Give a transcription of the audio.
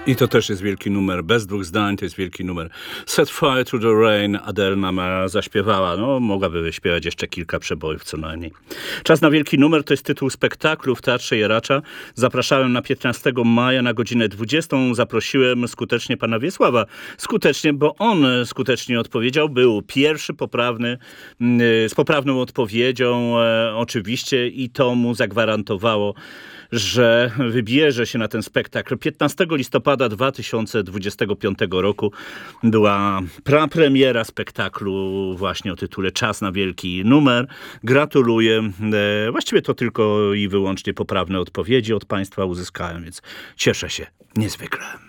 I to też jest wielki numer, bez dwóch zdań, to jest wielki numer. Set Fire to the Rain, Adele nam zaśpiewała, no mogłaby wyśpiewać jeszcze kilka przebojów co najmniej. Czas na wielki numer to jest tytuł spektaklu w Teatrze Jaracza. Zapraszałem na 15 maja na godzinę 20. Zaprosiłem skutecznie pana Wiesława. Skutecznie, bo on skutecznie odpowiedział. Był pierwszy poprawny, z poprawną odpowiedzią oczywiście i to mu zagwarantowało, że wybierze się na ten spektakl. 15 listopada 2025 roku była prapremiera spektaklu właśnie o tytule Czas na wielki numer. Gratuluję. Właściwie to tylko i wyłącznie poprawne odpowiedzi od państwa uzyskałem, więc cieszę się niezwykle.